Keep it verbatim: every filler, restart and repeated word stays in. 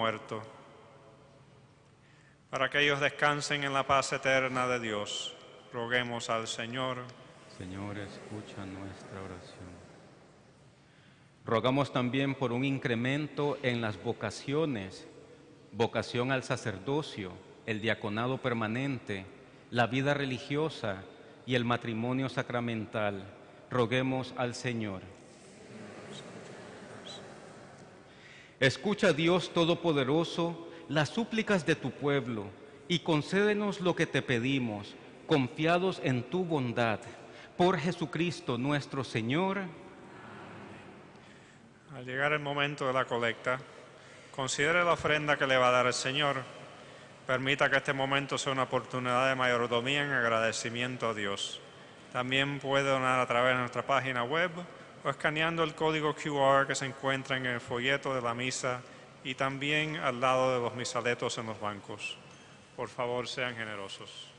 muerto, para que ellos descansen en la paz eterna de Dios. Roguemos al Señor. Señor, escucha nuestra oración. Rogamos también por un incremento en las vocaciones, vocación al sacerdocio, el diaconado permanente, la vida religiosa y el matrimonio sacramental. Roguemos al Señor. Escucha, Dios Todopoderoso, las súplicas de tu pueblo y concédenos lo que te pedimos, confiados en tu bondad. Por Jesucristo nuestro Señor. Al llegar el momento de la colecta, considere la ofrenda que le va a dar el Señor. Permita que este momento sea una oportunidad de mayordomía en agradecimiento a Dios. También puede donar a través de nuestra página web o escaneando el código Q R que se encuentra en el folleto de la misa y también al lado de los misaletos en los bancos. Por favor, sean generosos.